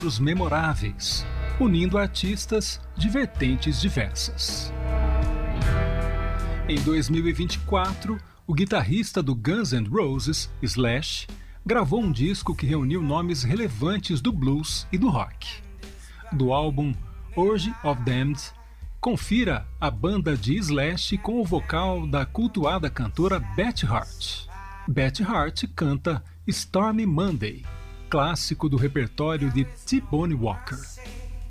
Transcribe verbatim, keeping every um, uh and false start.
encontros memoráveis, unindo artistas de vertentes diversas. Em dois mil e vinte e quatro, o guitarrista do Guns N' Roses, Slash, gravou um disco que reuniu nomes relevantes do blues e do rock. Do álbum Orgy of Damned, confira a banda de Slash com o vocal da cultuada cantora Beth Hart. Beth Hart canta Stormy Monday, clássico do repertório de T-Bone Walker.